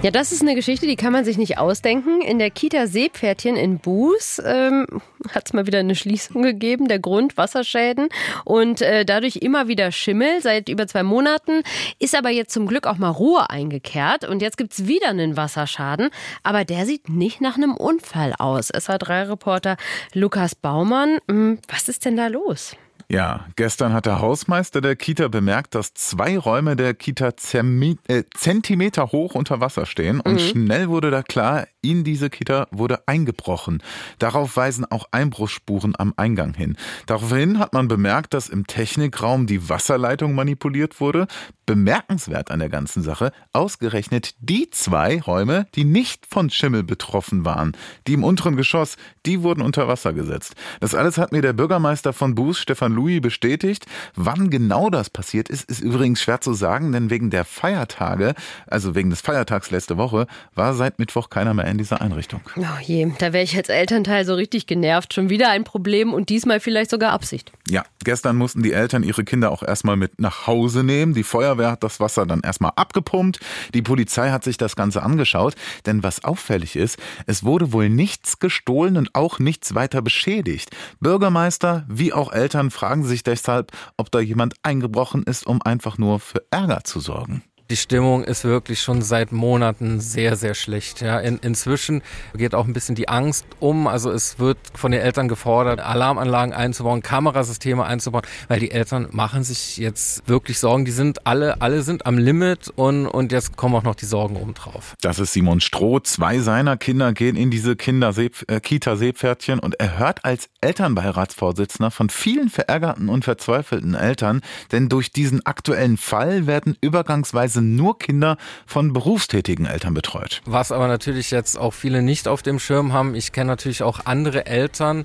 Ja, das ist eine Geschichte, die kann man sich nicht ausdenken. In der Kita Seepferdchen in Buß hat es mal wieder eine Schließung gegeben. Der Grund Wasserschäden und dadurch immer wieder Schimmel seit über 2 Monaten. Ist aber jetzt zum Glück auch mal Ruhe eingekehrt. Und jetzt gibt es wieder einen Wasserschaden. Aber der sieht nicht nach einem Unfall aus. SA3-Reporter Lukas Baumann. Was ist denn da los? Ja, gestern hat der Hausmeister der Kita bemerkt, dass 2 Räume der Kita Zentimeter hoch unter Wasser stehen. Und schnell wurde da klar, in diese Kita wurde eingebrochen. Darauf weisen auch Einbruchsspuren am Eingang hin. Daraufhin hat man bemerkt, dass im Technikraum die Wasserleitung manipuliert wurde. Bemerkenswert an der ganzen Sache, ausgerechnet die 2 Räume, die nicht von Schimmel betroffen waren, die im unteren Geschoss, die wurden unter Wasser gesetzt. Das alles hat mir der Bürgermeister von Buß, Stefan Louis, bestätigt. Wann genau das passiert ist, ist übrigens schwer zu sagen, denn wegen der Feiertage, also wegen des Feiertags letzte Woche, war seit Mittwoch keiner mehr in dieser Einrichtung. Oh je, da wäre ich als Elternteil so richtig genervt. Schon wieder ein Problem und diesmal vielleicht sogar Absicht. Ja, gestern mussten die Eltern ihre Kinder auch erstmal mit nach Hause nehmen. Die Feuerwehr hat das Wasser dann erstmal abgepumpt. Die Polizei hat sich das Ganze angeschaut. Denn was auffällig ist, es wurde wohl nichts gestohlen und auch nichts weiter beschädigt. Bürgermeister wie auch Eltern fragen sich deshalb, ob da jemand eingebrochen ist, um einfach nur für Ärger zu sorgen. Die Stimmung ist wirklich schon seit Monaten sehr, sehr schlecht. Ja, inzwischen geht auch ein bisschen die Angst um. Also es wird von den Eltern gefordert, Alarmanlagen einzubauen, Kamerasysteme einzubauen, weil die Eltern machen sich jetzt wirklich Sorgen. Die sind alle sind am Limit und jetzt kommen auch noch die Sorgen obendrauf. Das ist Simon Stroh. 2 seiner Kinder gehen in diese Kita Seepferdchen und er hört als Elternbeiratsvorsitzender von vielen verärgerten und verzweifelten Eltern, denn durch diesen aktuellen Fall werden übergangsweise nur Kinder von berufstätigen Eltern betreut. Was aber natürlich jetzt auch viele nicht auf dem Schirm haben, ich kenne natürlich auch andere Eltern,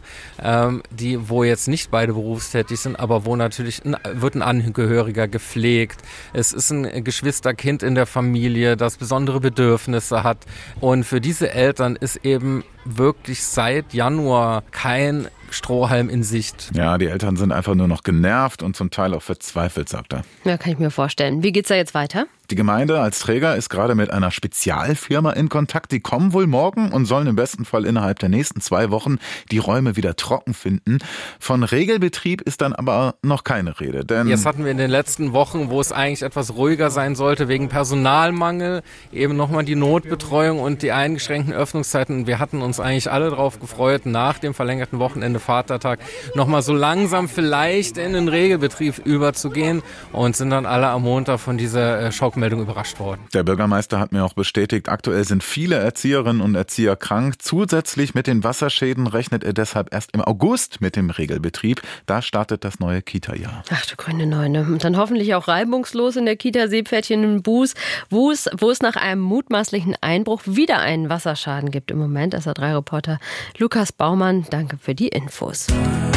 wo jetzt nicht beide berufstätig sind, aber wo natürlich wird ein Angehöriger gepflegt. Es ist ein Geschwisterkind in der Familie, das besondere Bedürfnisse hat. Und für diese Eltern ist eben wirklich seit Januar kein Strohhalm in Sicht. Ja, die Eltern sind einfach nur noch genervt und zum Teil auch verzweifelt, sagt er. Ja, kann ich mir vorstellen. Wie geht's da jetzt weiter? Die Gemeinde als Träger ist gerade mit einer Spezialfirma in Kontakt. Die kommen wohl morgen und sollen im besten Fall innerhalb der nächsten 2 Wochen die Räume wieder trocken finden. Von Regelbetrieb ist dann aber noch keine Rede. Denn jetzt hatten wir in den letzten Wochen, wo es eigentlich etwas ruhiger sein sollte, wegen Personalmangel, eben nochmal die Notbetreuung und die eingeschränkten Öffnungszeiten. Wir hatten uns eigentlich alle darauf gefreut, nach dem verlängerten Wochenende Vatertag nochmal so langsam vielleicht in den Regelbetrieb überzugehen und sind dann alle am Montag von dieser Schockmeldung überrascht worden. Der Bürgermeister hat mir auch bestätigt, aktuell sind viele Erzieherinnen und Erzieher krank. Zusätzlich mit den Wasserschäden rechnet er deshalb erst im August mit dem Regelbetrieb. Da startet das neue Kita-Jahr. Ach du grüne Neune. Und dann hoffentlich auch reibungslos in der Kita Seepferdchen in Buß, wo es nach einem mutmaßlichen Einbruch wieder einen Wasserschaden gibt im Moment. SA3-Reporter Lukas Baumann, danke für die Infos.